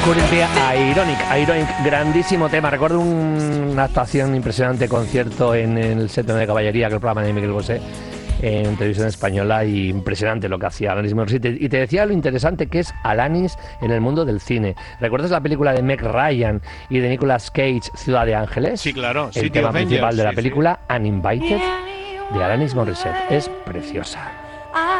Couldn't Be Ironic, grandísimo tema. Recuerdo una actuación impresionante, concierto en el Séptimo de Caballería, que es el programa de Miguel Bosé en televisión española, y impresionante lo que hacía Alanis Morissette. Y te decía lo interesante que es Alanis en el mundo del cine. ¿Recuerdas la película de Meg Ryan y de Nicolas Cage, Ciudad de Ángeles? Sí, claro. El tema principal de la película, Uninvited, de Alanis Morissette. Es preciosa.